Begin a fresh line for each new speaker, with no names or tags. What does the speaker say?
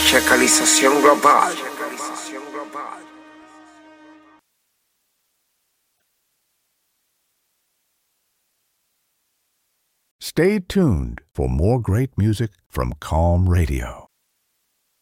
Checalización global.
Stay tuned for more great music from Calm Radio.